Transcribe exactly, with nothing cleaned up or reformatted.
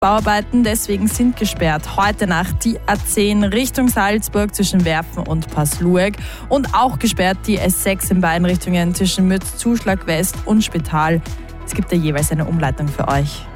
Bauarbeiten, deswegen sind gesperrt heute Nacht die A zehn Richtung Salzburg zwischen Werfen und Paslueg und auch gesperrt die S sechs in beiden Richtungen zwischen Mütz, Zuschlag West und Spital. Es gibt da jeweils eine Umleitung für euch.